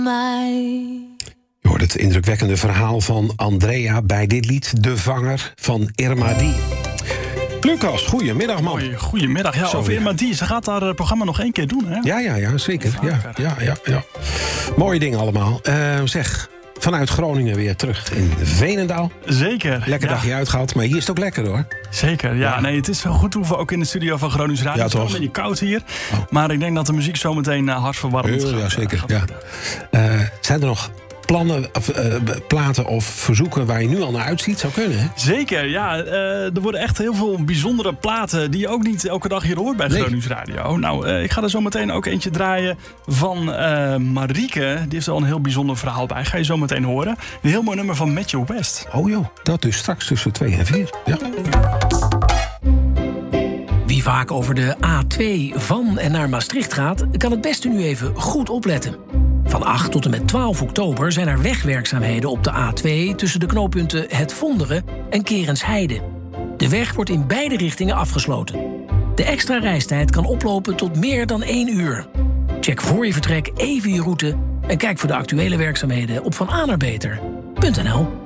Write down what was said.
Je hoort het indrukwekkende verhaal van Andrea bij dit lied, De Vanger van Irma D. Lucas, goedemiddag man. Goedemiddag. Ja, over Irma D. Ze gaat haar programma nog 1 keer doen, hè? Ja, zeker. Ja. Mooie dingen allemaal. Zeg, vanuit Groningen weer terug in Veenendaal. Zeker. Lekker dagje uitgehaald, maar hier is het ook lekker hoor. Zeker, ja. Nee, het is wel goed hoe we ook in de studio van Gronings Radio. Ja, het is wel toch? een beetje koud hier. Oh. Maar ik denk dat de muziek zometeen hartverwarmend gaat. Ja, zeker. Zijn er nog plannen, platen of verzoeken waar je nu al naar uitziet? Zou kunnen, hè? Zeker, ja. Er worden echt heel veel bijzondere platen die je ook niet elke dag hier hoort bij Gronings Radio. Nou, ik ga er zo meteen ook eentje draaien van Marieke. Die heeft al een heel bijzonder verhaal bij. Ga je zo meteen horen. Een heel mooi nummer van Matthew West. Oh joh, dat dus straks tussen 2 en 4. Ja. Wie vaak over de A2 van en naar Maastricht gaat, kan het beste nu even goed opletten. Van 8 tot en met 12 oktober zijn er wegwerkzaamheden op de A2 tussen de knooppunten Het Vonderen en Kerensheide. De weg wordt in beide richtingen afgesloten. De extra reistijd kan oplopen tot meer dan 1 uur. Check voor je vertrek even je route en kijk voor de actuele werkzaamheden op vananaarbeter.nl.